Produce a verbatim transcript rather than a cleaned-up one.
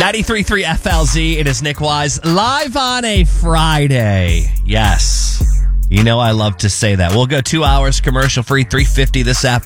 ninety-three point three F L Z. It is Nick Wise live on a Friday. Yes. You know I love to say that. We'll go two hours commercial free, three fifty this afternoon.